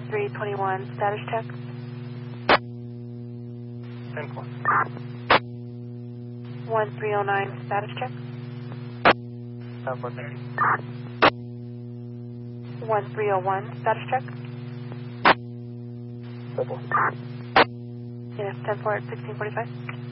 1321, status check. 10-4. 1309, status check. 10-4. 1301, status check. 10-4. Yes, 10-4 at 1645.